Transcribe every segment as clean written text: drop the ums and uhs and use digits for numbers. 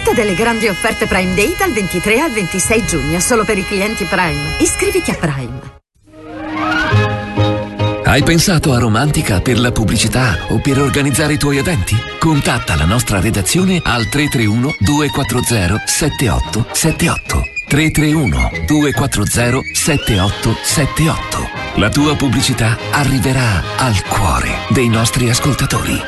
Approfitta delle grandi offerte Prime Day dal 23 al 26 giugno, solo per i clienti Prime. Iscriviti a Prime. Hai pensato a Romantica per la pubblicità o per organizzare i tuoi eventi? Contatta la nostra redazione al 331 240 7878. 331 240 7878. La tua pubblicità arriverà al cuore dei nostri ascoltatori.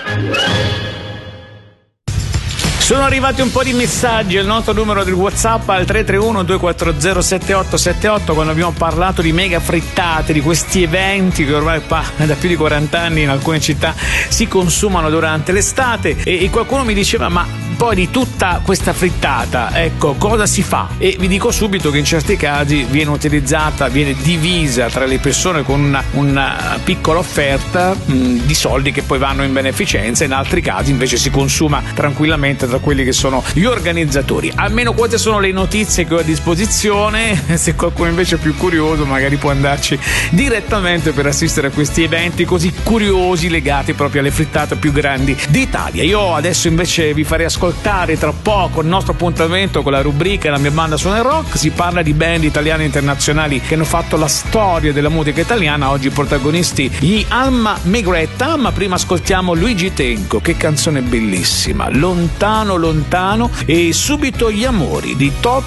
Sono arrivati un po' di messaggi al nostro numero del WhatsApp al 331 240 7878 quando abbiamo parlato di mega frittate, di questi eventi che ormai da più di 40 anni in alcune città si consumano durante l'estate, e qualcuno mi diceva: ma poi di tutta questa frittata, ecco, cosa si fa? E vi dico subito che in certi casi viene divisa tra le persone con una piccola offerta di soldi che poi vanno in beneficenza, in altri casi invece si consuma tranquillamente tra quelli che sono gli organizzatori. Almeno queste sono le notizie che ho a disposizione. Se qualcuno invece è più curioso magari può andarci direttamente per assistere a questi eventi così curiosi legati proprio alle frittate più grandi d'Italia. Io adesso invece vi farei ascoltare tra poco il nostro appuntamento con la rubrica La mia banda suona il rock. Si parla di band italiane e internazionali che hanno fatto la storia della musica italiana, oggi protagonisti gli Alma Megretta, ma prima ascoltiamo Luigi Tenco. Che canzone bellissima, Lontano lontano, e subito gli amori di Toto